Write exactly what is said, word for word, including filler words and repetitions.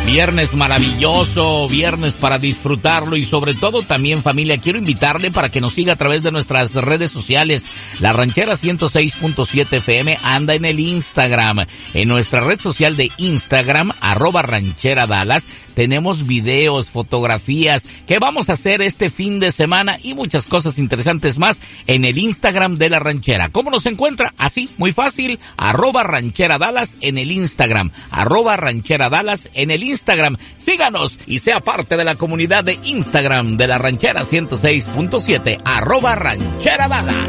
Viernes maravilloso, viernes para disfrutarlo y sobre todo también, familia, quiero invitarle para que nos siga a través de nuestras redes sociales. La Ranchera ciento seis punto siete F M anda en el Instagram. En nuestra red social de Instagram, arroba Ranchera Dallas, tenemos videos, fotografías, qué vamos a hacer este fin de semana y muchas cosas interesantes más en el Instagram de La Ranchera. ¿Cómo nos encuentra? Así, muy fácil, arroba Ranchera Dallas en el Instagram, arroba Ranchera Dallas en el Instagram. Instagram, síganos y sea parte de la comunidad de Instagram de La Ranchera ciento seis punto siete, arroba Ranchera Dallas.